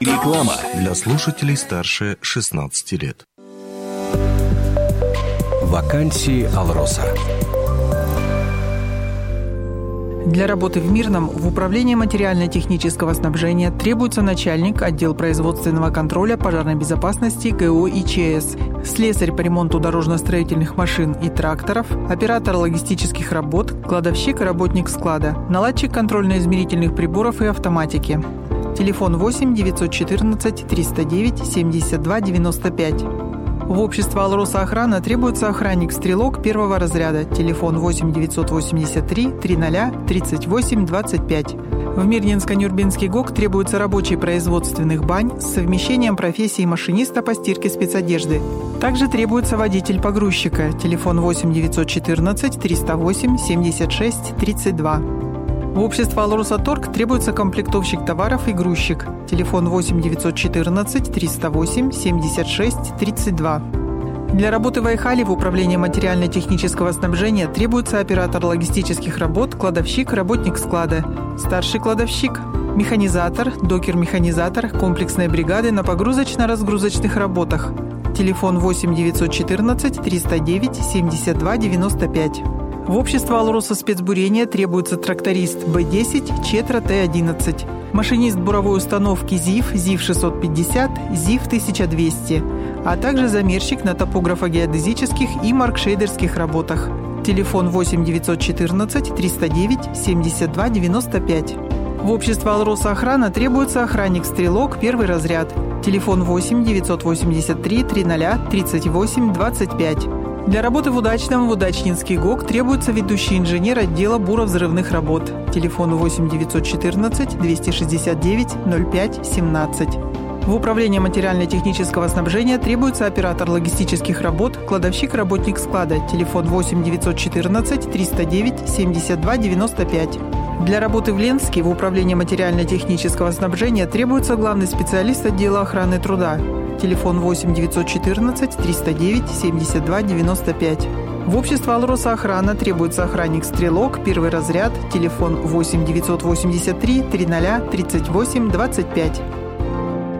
Реклама для слушателей старше 16 лет. Вакансии «Алроса». Для работы в Мирном в Управлении материально-технического снабжения требуется начальник отдела производственного контроля пожарной безопасности ГО и ЧС, слесарь по ремонту дорожно-строительных машин и тракторов, оператор логистических работ, кладовщик и работник склада, наладчик контрольно-измерительных приборов и автоматики. Телефон 8 914 309 72 95. В общество «Алроса Охрана» требуется охранник-стрелок первого разряда. Телефон 8 983 300 38 25. В Мирнинско-Нюрбинский ГОК требуется рабочий производственных бань с совмещением профессии машиниста по стирке спецодежды. Также требуется водитель-погрузчика. Телефон 8 914 308 76 32. В общество «Алроса Торг» требуется комплектовщик товаров и грузчик. Телефон 8 914 308 76 32. Для работы в Айхале в Управлении материально-технического снабжения требуется оператор логистических работ, кладовщик, работник склада, старший кладовщик, механизатор, докер-механизатор комплексной бригады на погрузочно-разгрузочных работах. Телефон 8 914 309 72 95. В общество «Алроса спецбурения» требуется тракторист Б-10, Четра Т-11, машинист буровой установки ЗИФ, ЗИФ-650, ЗИФ-1200, а также замерщик на топографо-геодезических и маркшейдерских работах. Телефон 8 914 309 72 95. В общество «Алроса Охрана» требуется охранник-стрелок первый разряд. Телефон 8 983 300 38 25. Для работы в Удачнинский ГОК требуется ведущий инженер отдела буровзрывных работ. Телефон 8 914 269 05 17. В Управлении материально-технического снабжения требуется оператор логистических работ, кладовщик, работник склада. Телефон 8 914 309 72 95. Для работы в Ленске в Управлении материально-технического снабжения требуется главный специалист отдела охраны труда. Телефон 8 914 309 72 95. В общество «Алроса Охрана» требуется охранник-стрелок первый разряд. Телефон 8 983 300 38 25.